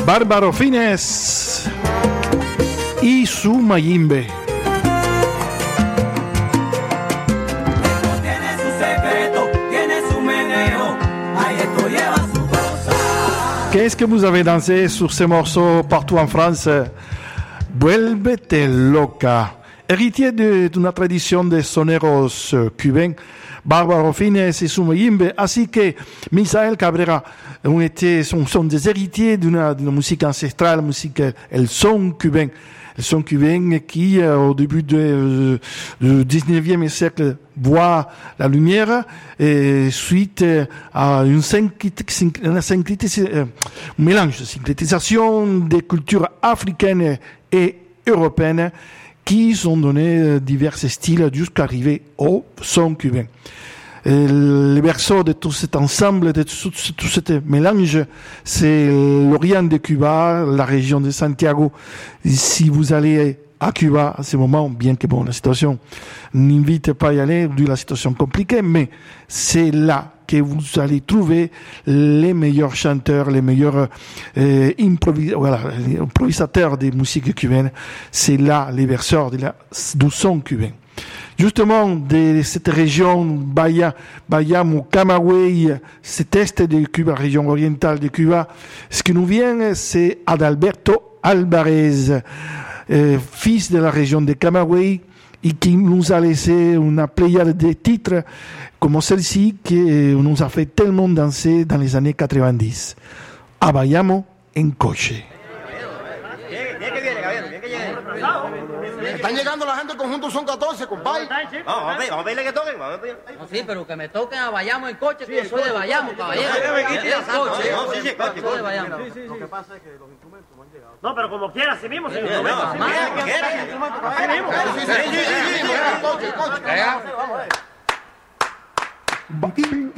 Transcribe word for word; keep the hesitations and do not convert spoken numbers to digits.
Bárbaro Fines y su Mayimbe. Qu'est-ce que vous avez dansé sur ces morceaux partout en France? Vuelvete loca. Héritier d'une tradition de soneros cubains, Bárbaro Fines et su Mayimbe, ainsi que Misael Cabrera, ont été, sont, sont des héritiers d'une, d'une musique ancestrale, musique, el son cubain. Le son cubain qui, euh, au début de, euh, du dix-neuvième siècle, voit la lumière, et suite euh, à une, syncréti- une syncréti- euh, mélange, syncrétisation des cultures africaines et européennes qui ont donné divers styles jusqu'à arriver au son cubain. Et le berceau de tout cet ensemble, de tout, tout ce mélange, c'est l'Orient de Cuba, la région de Santiago. Et si vous allez à Cuba à ce moment, bien que bon, la situation n'invite pas à y aller, vu la situation compliquée, mais c'est là que vous allez trouver les meilleurs chanteurs, les meilleurs euh, improvis- voilà, les improvisateurs des musiques cubaines. C'est là les berceurs de la, du son cubain. Justement, de cette région, Bahia, Bayamo, Camagüey, cet est de Cuba, région orientale de Cuba, ce qui nous vient, c'est Adalberto Alvarez, euh, fils de la région de Camagüey, et qui nous a laissé une pléiade de titres comme celle-ci qui nous a fait tellement danser dans les années quatre-vingt-dix. A Bayamo en coche. Están llegando la gente del conjunto Son catorce, compadre. Vamos a ver, vamos a verle que toquen. Vamos a ver. No, sí, pero que me toquen a Bayamo en coche, que yo soy de Bayamo, caballero. Es coche, No, sí, sí, coche, yo soy de Bayamo. Lo que pasa es que los instrumentos no han llegado. No, pero como quiera, así mismo, sin No, instrumento. no, si quiera, si quiera. Así mismo. Sí, sí, sí, sí, sí, sí, el coche, el coche.